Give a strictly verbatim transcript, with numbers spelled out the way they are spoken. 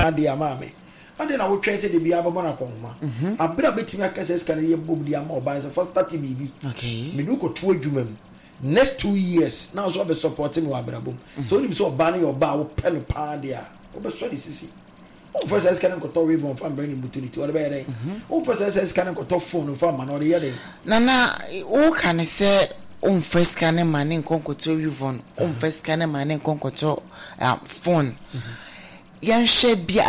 na de amame ade na wo twen se de bia babo na konma abra betimi akase ska na ye bom de ama oban se first start bibi okay me do ko to adwuma mu next two years now so be supporting me abra bom so ni so oba na yo ba wo pe no pa de a wo be so de sisi o first ska na ko to wave on fa mbra ni mutunity o be yere o first ska na ko to phone fa ma na o de yere na na o kan se on first can man in konkoto wivon on first can man in konkoto phone yan she bia